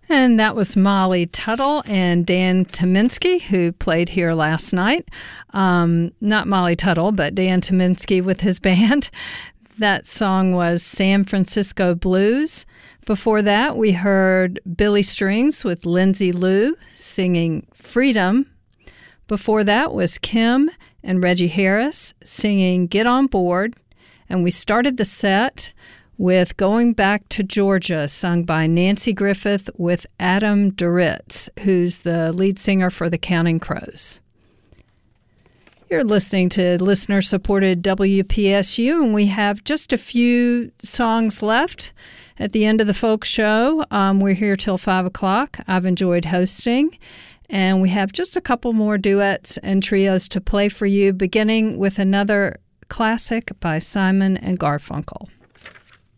And that was Molly Tuttle and Dan Tyminski, who played here last night. Not Molly Tuttle, but Dan Tyminski with his band. That song was San Francisco Blues. Before that, we heard Billy Strings with Lindsay Lou singing Freedom. Before that was Kim and Reggie Harris singing Get On Board. And we started the set with Going Back to Georgia, sung by Nancy Griffith with Adam Duritz, who's the lead singer for the Counting Crows. You're listening to listener-supported WPSU, and we have just a few songs left at the end of the folk show. We're here till 5 o'clock. I've enjoyed hosting, and we have just a couple more duets and trios to play for you, beginning with another classic by Simon and Garfunkel.